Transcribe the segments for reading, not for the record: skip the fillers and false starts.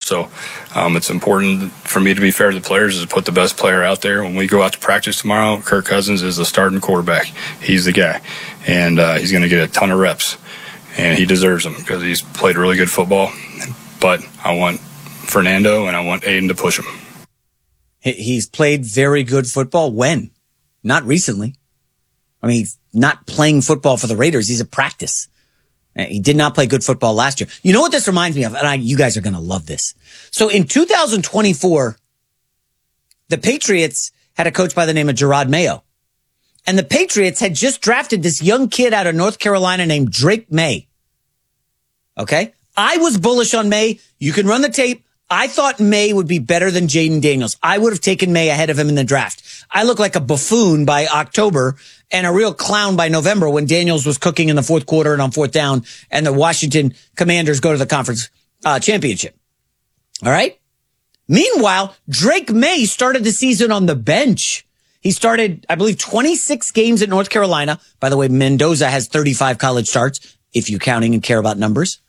So it's important for me to be fair to the players is to put the best player out there. When we go out to practice tomorrow, Kirk Cousins is the starting quarterback. He's the guy, and he's going to get a ton of reps, and he deserves them because he's played really good football. But I want Fernando and I want Aiden to push him. He's played very good football. When? Not recently. I mean, he's not playing football for the Raiders. He's at practice. He did not play good football last year. You know what this reminds me of? And you guys are going to love this. So in 2024, the Patriots had a coach by the name of Gerard Mayo. And the Patriots had just drafted this young kid out of North Carolina named Drake May. Okay? I was bullish on May. You can run the tape. I thought May would be better than Jaden Daniels. I would have taken May ahead of him in the draft. I look like a buffoon by October and a real clown by November when Daniels was cooking in the fourth quarter and on fourth down and the Washington Commanders go to the conference championship. All right. Meanwhile, Drake May started the season on the bench. He started, I believe, 26 games at North Carolina. By the way, Mendoza has 35 college starts, if you're counting and care about numbers.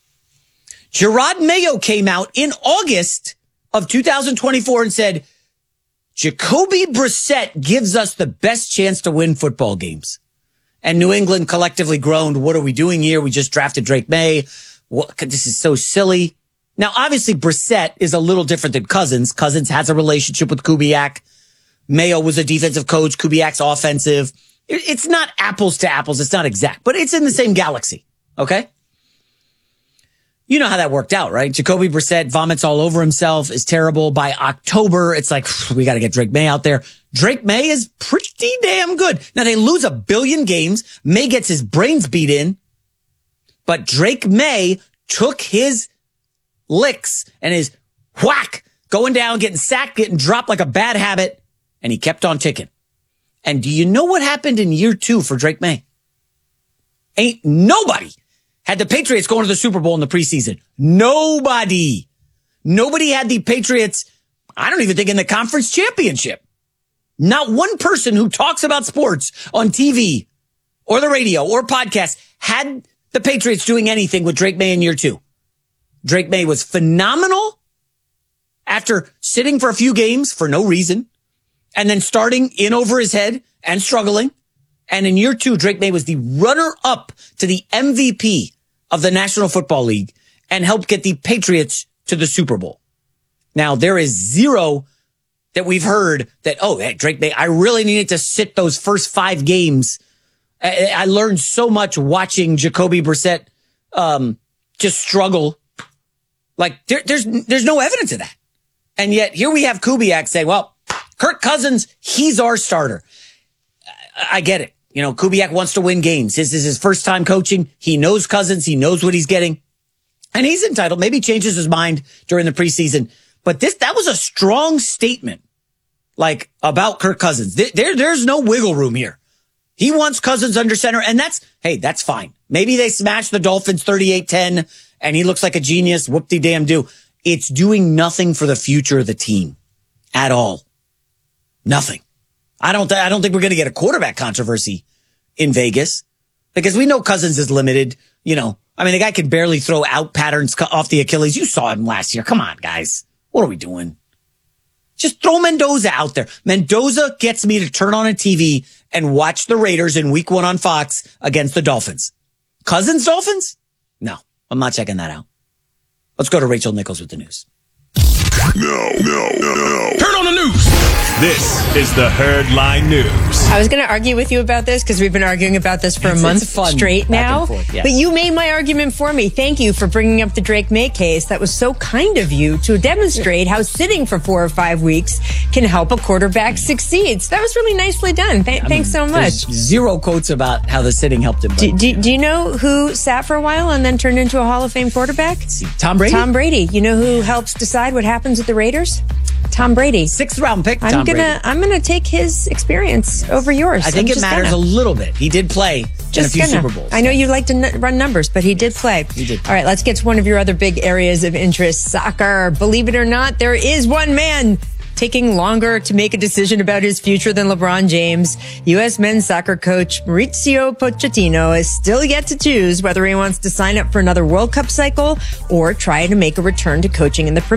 Gerard Mayo came out in August of 2024 and said, Jacoby Brissett gives us the best chance to win football games. And New England collectively groaned, what are we doing here? We just drafted Drake May. This is so silly. Now, obviously, Brissett is a little different than Cousins. Cousins has a relationship with Kubiak. Mayo was a defensive coach. Kubiak's offensive. It's not apples to apples. It's not exact, but it's in the same galaxy. Okay? You know how that worked out, right? Jacoby Brissett vomits all over himself, is terrible. By October, it's like, we got to get Drake May out there. Drake May is pretty damn good. Now, they lose 1 billion games. May gets his brains beat in. But Drake May took his licks and his whack, going down, getting sacked, getting dropped like a bad habit, and he kept on ticking. And do you know what happened in year 2 for Drake May? Ain't nobody had the Patriots going to the Super Bowl in the preseason. Nobody had the Patriots, I don't even think, in the conference championship. Not one person who talks about sports on TV or the radio or podcast had the Patriots doing anything with Drake May in year 2. Drake May was phenomenal after sitting for a few games for no reason and then starting in over his head and struggling. And in year 2, Drake May was the runner-up to the MVP of the National Football League and helped get the Patriots to the Super Bowl. Now, there is zero that we've heard that, hey, Drake May, I really needed to sit those first 5 games. I learned so much watching Jacoby Brissett just struggle. Like, there's no evidence of that. And yet, here we have Kubiak say, well, Kirk Cousins, he's our starter. I get it. You know, Kubiak wants to win games. This is his first time coaching. He knows Cousins. He knows what he's getting. And he's entitled. Maybe he changes his mind during the preseason. But that was a strong statement, like, about Kirk Cousins. There's no wiggle room here. He wants Cousins under center, and that's fine. Maybe they smash the Dolphins 38-10, and he looks like a genius. Whoop-de-damn-do. It's doing nothing for the future of the team at all. Nothing. I don't think we're going to get a quarterback controversy in Vegas because we know Cousins is limited. You know, I mean, the guy can barely throw out patterns off the Achilles. You saw him last year. Come on, guys. What are we doing? Just throw Mendoza out there. Mendoza gets me to turn on a TV and watch the Raiders in week 1 on Fox against the Dolphins. Cousins Dolphins? No, I'm not checking that out. Let's go to Rachel Nichols with the news. No. Turn on the news. This is the Herd Line News. I was going to argue with you about this because we've been arguing about this for a month straight now. Forth, yeah. But you made my argument for me. Thank you for bringing up the Drake May case. That was so kind of you to demonstrate how sitting for 4 or 5 weeks can help a quarterback succeed. So that was really nicely done. Thanks so much. Zero quotes about how the sitting helped him. Do you know who sat for a while and then turned into a Hall of Fame quarterback? Tom Brady. Tom Brady. You know who helps decide what happens with the Raiders? Tom Brady. 6th round pick. I'm gonna take his experience over yours. I think it matters a little bit. He did play in a few Super Bowls. I know you like to run numbers, but he did play. He did. All right, let's get to one of your other big areas of interest, soccer. Believe it or not, there is one man taking longer to make a decision about his future than LeBron James. U.S. men's soccer coach Mauricio Pochettino is still yet to choose whether he wants to sign up for another World Cup cycle or try to make a return to coaching in the Premier